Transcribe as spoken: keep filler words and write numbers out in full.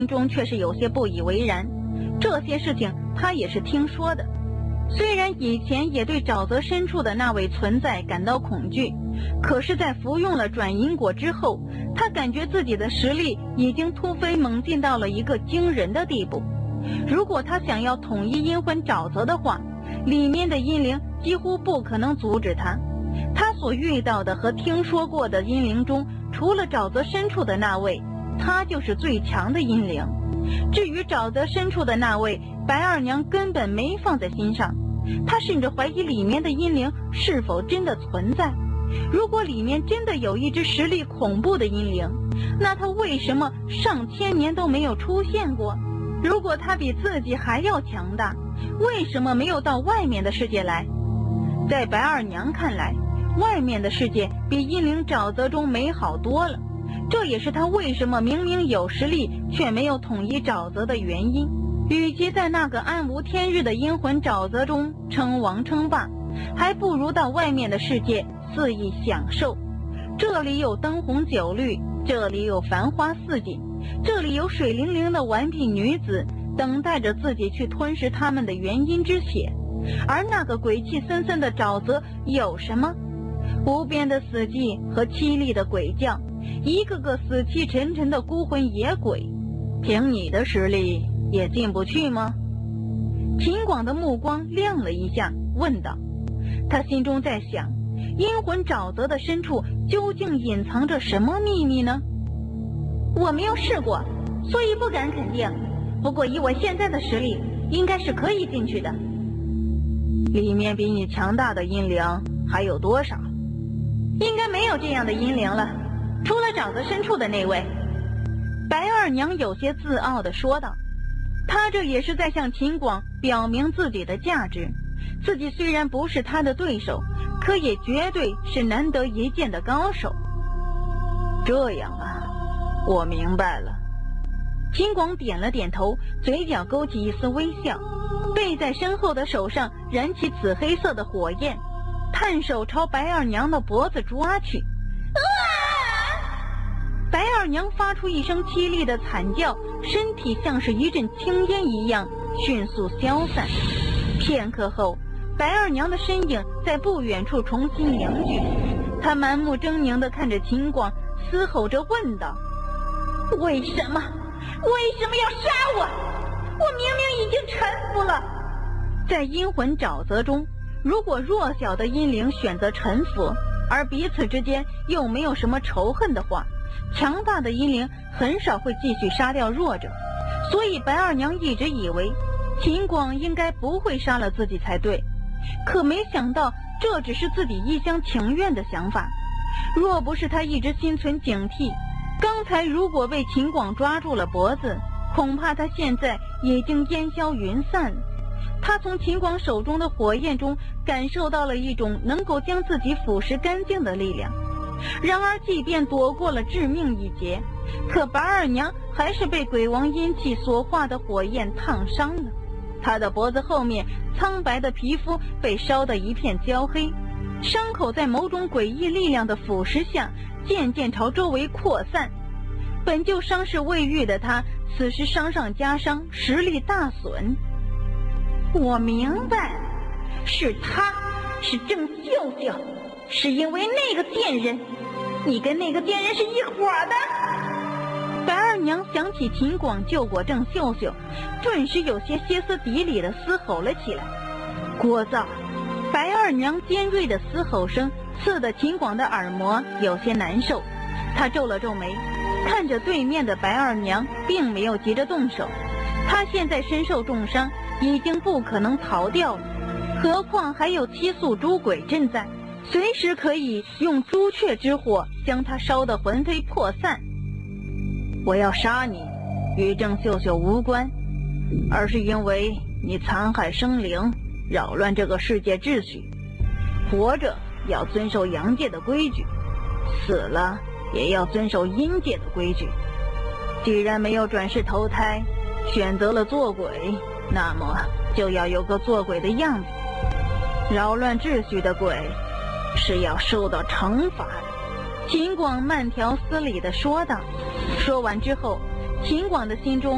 中却是有些不以为然。这些事情他也是听说的，虽然以前也对沼泽深处的那位存在感到恐惧，可是在服用了转阴果之后，他感觉自己的实力已经突飞猛进到了一个惊人的地步。如果他想要统一阴魂沼泽的话，里面的阴灵几乎不可能阻止他。他所遇到的和听说过的阴灵中，除了沼泽深处的那位，他就是最强的阴灵。至于沼泽深处的那位，白二娘根本没放在心上，她甚至怀疑里面的阴灵是否真的存在。如果里面真的有一只实力恐怖的阴灵，那他为什么上千年都没有出现过？如果他比自己还要强大，为什么没有到外面的世界来？在白二娘看来，外面的世界比阴灵沼泽中美好多了，这也是他为什么明明有实力却没有统一沼泽的原因。与其在那个暗无天日的阴魂沼泽中称王称霸，还不如到外面的世界肆意享受。这里有灯红酒绿，这里有繁花似锦，这里有水灵灵的顽皮女子等待着自己去吞噬他们的元阴之血。而那个鬼气森森的沼泽有什么？无边的死寂和凄厉的鬼叫，一个个死气沉沉的孤魂野鬼，凭你的实力也进不去吗？秦广的目光亮了一下，问道。他心中在想，阴魂沼泽的深处究竟隐藏着什么秘密呢？我没有试过，所以不敢肯定，不过以我现在的实力，应该是可以进去的。里面比你强大的阴灵还有多少？应该没有这样的阴灵了，除了沼泽深处的那位。白二娘有些自傲地说道。她这也是在向秦广表明自己的价值，自己虽然不是他的对手，可也绝对是难得一见的高手。这样啊，我明白了。秦广点了点头，嘴角勾起一丝微笑，背在身后的手上燃起紫黑色的火焰，探手朝白二娘的脖子抓去。啊！白二娘发出一声凄厉的惨叫，身体像是一阵青烟一样迅速消散。片刻后，白二娘的身影在不远处重新凝聚，她满目狰狞地看着秦广，嘶吼着问道：为什么为什么要杀我？我明明已经臣服了。在阴魂沼泽中，如果弱小的阴灵选择臣服，而彼此之间又没有什么仇恨的话，强大的阴灵很少会继续杀掉弱者。所以白二娘一直以为秦广应该不会杀了自己才对，可没想到这只是自己一厢情愿的想法。若不是他一直心存警惕，刚才如果被秦广抓住了脖子，恐怕他现在已经烟消云散了。他从秦广手中的火焰中感受到了一种能够将自己腐蚀干净的力量。然而即便躲过了致命一劫，可白二娘还是被鬼王阴气所化的火焰烫伤了。她的脖子后面苍白的皮肤被烧得一片焦黑，伤口在某种诡异力量的腐蚀下渐渐朝周围扩散。本就伤势未愈的她，此时伤上加伤，实力大损。我明白，是他，是郑秀秀，是因为那个贱人，你跟那个贱人是一伙的。白二娘想起秦广救过郑秀秀，顿时有些歇斯底里地嘶吼了起来。聒噪！白二娘尖锐的嘶吼声刺得秦广的耳膜有些难受，他皱了皱眉，看着对面的白二娘，并没有急着动手。他现在身受重伤，已经不可能逃掉了，何况还有七宿诸鬼镇在，随时可以用朱雀之火将他烧得魂飞魄散。我要杀你，与郑秀秀无关，而是因为你残害生灵，扰乱这个世界秩序。活着要遵守阳界的规矩，死了也要遵守阴界的规矩。既然没有转世投胎，选择了做鬼，那么就要有个做鬼的样子。扰乱秩序的鬼是要受到惩罚的。秦广慢条斯理地说道。说完之后，秦广的心中